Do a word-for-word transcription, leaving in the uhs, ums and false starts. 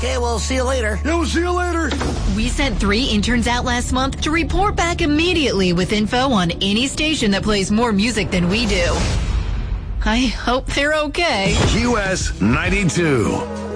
Okay, we'll see you later. Yeah, we'll see you later. We sent three interns out last month to report back immediately with info on any station that plays more music than we do. I hope they're okay. Q S ninety-two.